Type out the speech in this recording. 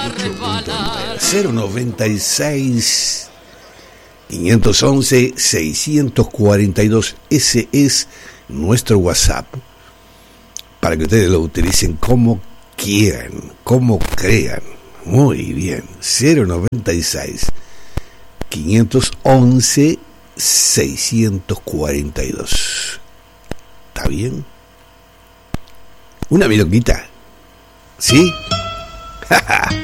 096 511 642. Ese es nuestro WhatsApp, para que ustedes lo utilicen como quieran, como crean. Muy bien, 096 511 642. ¿Está bien? Una milonguita, ¿sí?